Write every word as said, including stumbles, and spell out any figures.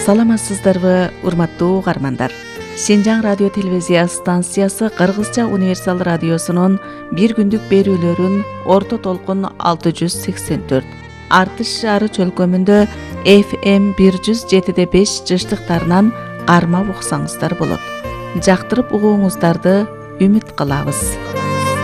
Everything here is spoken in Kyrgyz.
Саламатсыздарбы, урматтуу угармандар. Синжаң радио телевизия станциясы Кыргызча универсал радиосунун бир күндүк берүүлөрүн орто толкун алты жүз сексен төрт, Артыш шаары чөлкөмүндө эф эм бир жүз жети де беш жыштыктарынан кармап уксаңыздар болот. Жактырып угууңуздарды үмүт кылабыз.